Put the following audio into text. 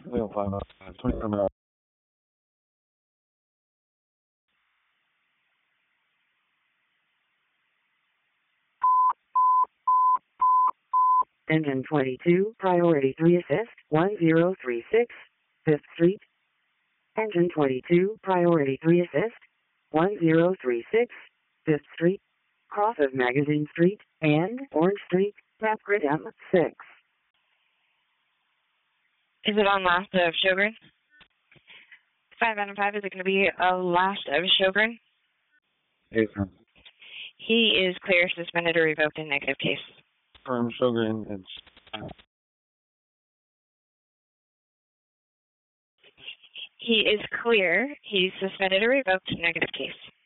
Leo 5, 25 minutes. Engine 22, Priority 3 Assist, 1036, 5th Street. Engine 22, Priority 3 Assist, 1036, 5th Street. Cross of Magazine Street and Orange Street, Tapgrid M6. Is it on last of Sjogren? 5 out of 5, is it going to be a last of Sjogren? Yes, sir. He is clear, suspended, or revoked in negative case. From Sjogren, it's... He is clear. He's suspended or revoked in negative case.